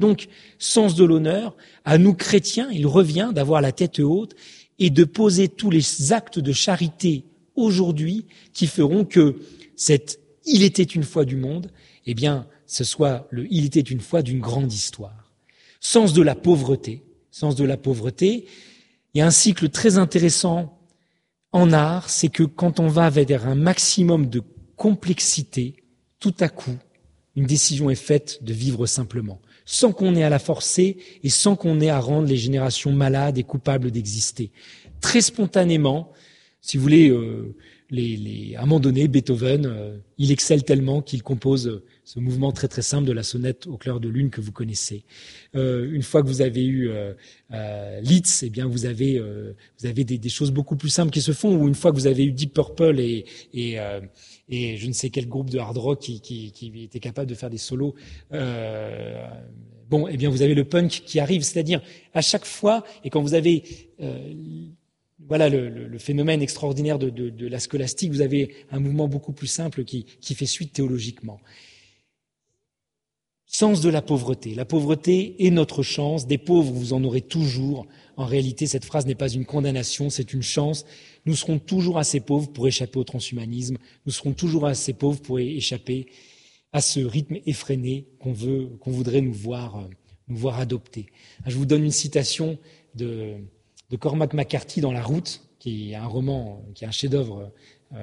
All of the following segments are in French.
Donc, sens de l'honneur, à nous chrétiens, il revient d'avoir la tête haute et de poser tous les actes de charité aujourd'hui qui feront que cette « il était une fois du monde », eh bien, ce soit le « il était une fois d'une grande histoire ». Sens de la pauvreté. Sens de la pauvreté. Il y a un cycle très intéressant en art, c'est que quand on va vers un maximum de complexité, tout à coup, une décision est faite de vivre simplement, sans qu'on ait à la forcer et sans qu'on ait à rendre les générations malades et coupables d'exister. Très spontanément, si vous voulez, à un moment donné, Beethoven, il excelle tellement qu'il compose ce mouvement très très simple de la sonate au clair de lune que vous connaissez. Une fois que vous avez eu Liszt, eh bien vous avez des choses beaucoup plus simples qui se font. Ou une fois que vous avez eu Deep Purple et je ne sais quel groupe de hard rock qui était capable de faire des solos. Eh bien vous avez le punk qui arrive. C'est-à-dire à chaque fois, et quand vous avez voilà le phénomène extraordinaire de la scolastique, vous avez un mouvement beaucoup plus simple qui fait suite théologiquement. Sens de la pauvreté. La pauvreté est notre chance. Des pauvres, vous en aurez toujours. En réalité, cette phrase n'est pas une condamnation, c'est une chance. Nous serons toujours assez pauvres pour échapper au transhumanisme. Nous serons toujours assez pauvres pour échapper à ce rythme effréné qu'on voudrait nous voir adopter. Je vous donne une citation de Cormac McCarthy dans La Route, qui est un roman, qui est un chef-d'œuvre,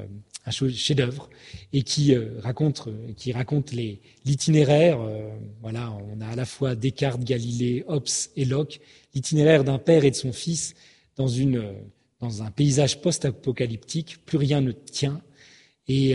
et qui raconte l'itinéraire. Voilà, on a à la fois Descartes, Galilée, Hobbes et Locke, l'itinéraire d'un père et de son fils dans un paysage post-apocalyptique. Plus rien ne tient, et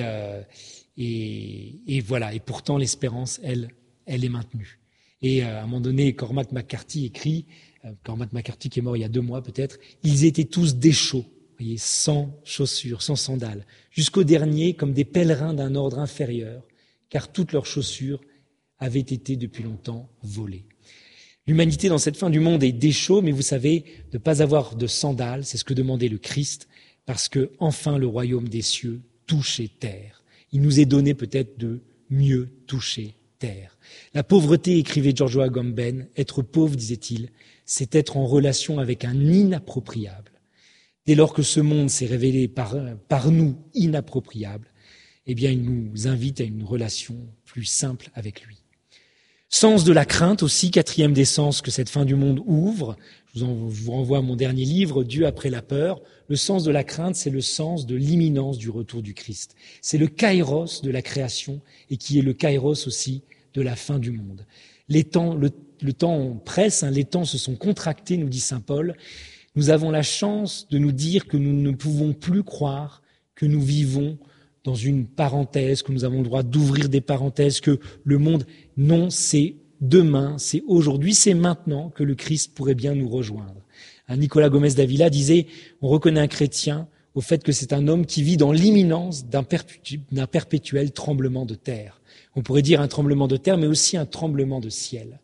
voilà. Et pourtant, l'espérance, elle est maintenue. Et à un moment donné, Cormac McCarthy écrit. Cormac McCarthy qui est mort il y a 2 mois peut-être, ils étaient tous déchaux, voyez, sans chaussures, sans sandales, jusqu'au dernier comme des pèlerins d'un ordre inférieur, car toutes leurs chaussures avaient été depuis longtemps volées. L'humanité dans cette fin du monde est déchaux, mais vous savez, de ne pas avoir de sandales, c'est ce que demandait le Christ, parce que enfin le royaume des cieux touchait terre. Il nous est donné peut-être de mieux toucher terre. La pauvreté, écrivait Giorgio Agamben, être pauvre, disait-il, c'est être en relation avec un inappropriable. Dès lors que ce monde s'est révélé par nous inappropriable, eh bien, il nous invite à une relation plus simple avec lui. Sens de la crainte aussi, 4e des sens que cette fin du monde ouvre. Je vous renvoie à mon dernier livre, Dieu après la peur. Le sens de la crainte, c'est le sens de l'imminence du retour du Christ. C'est le kairos de la création et qui est le kairos aussi de la fin du monde. Le temps presse, les temps se sont contractés, nous dit saint Paul. Nous avons la chance de nous dire que nous ne pouvons plus croire que nous vivons dans une parenthèse, que nous avons le droit d'ouvrir des parenthèses, que le monde, non, c'est demain, c'est aujourd'hui, c'est maintenant que le Christ pourrait bien nous rejoindre. Nicolas Gomez d'Avila disait, on reconnaît un chrétien au fait que c'est un homme qui vit dans l'imminence d'un perpétuel tremblement de terre. On pourrait dire un tremblement de terre, mais aussi un tremblement de ciel.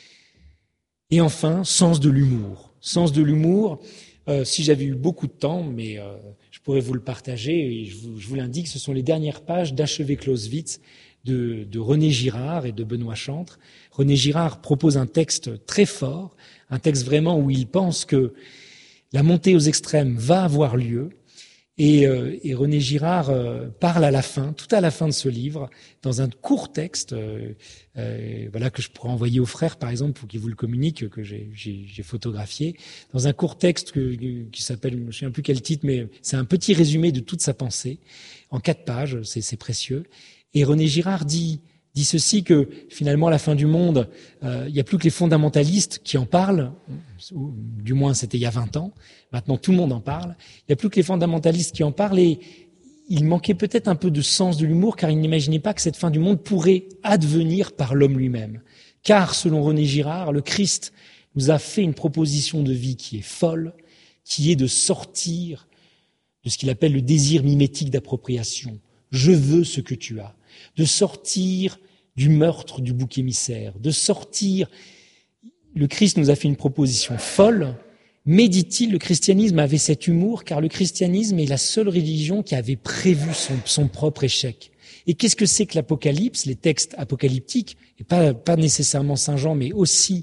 Et enfin, sens de l'humour. Sens de l'humour, si j'avais eu beaucoup de temps, mais je pourrais vous le partager, et je vous l'indique, ce sont les dernières pages d'Achever Clausewitz de René Girard et de Benoît Chantre. René Girard propose un texte très fort, un texte vraiment où il pense que la montée aux extrêmes va avoir lieu, et René Girard parle à la fin, tout à la fin de ce livre, dans un court texte, voilà, que je pourrais envoyer aux frères, par exemple, pour qu'ils vous le communiquent, que j'ai photographié, dans un court texte qui s'appelle, je ne sais plus quel titre, mais c'est un petit résumé de toute sa pensée, en 4 pages, c'est précieux. Et René Girard dit ceci, que finalement, à la fin du monde, il n'y a plus que les fondamentalistes qui en parlent, ou, du moins c'était il y a 20 ans, maintenant tout le monde en parle, il n'y a plus que les fondamentalistes qui en parlent, et il manquait peut-être un peu de sens de l'humour, car il n'imaginait pas que cette fin du monde pourrait advenir par l'homme lui-même. Car, selon René Girard, le Christ nous a fait une proposition de vie qui est folle, qui est de sortir de ce qu'il appelle le désir mimétique d'appropriation. Je veux ce que tu as. De sortir du meurtre du bouc émissaire, de sortir. Le Christ nous a fait une proposition folle, mais, dit-il, le christianisme avait cet humour, car le christianisme est la seule religion qui avait prévu son propre échec. Et qu'est-ce que c'est que l'Apocalypse, les textes apocalyptiques, et pas nécessairement Saint Jean, mais aussi